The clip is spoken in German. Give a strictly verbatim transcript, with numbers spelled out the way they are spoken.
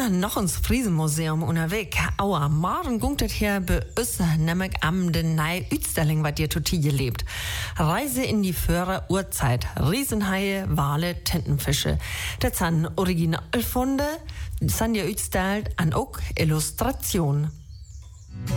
sind noch ins Friesenmuseum unterwegs. Aber morgen gungt es hier bei uns nämlich am den neue Utstellung, was dir total gelebt. Reise in die frühere Urzeit. Riesenhaie, Wale, Tintenfische. Das sind Originalfunde, das sind ja utstellt an auch Illustrationen.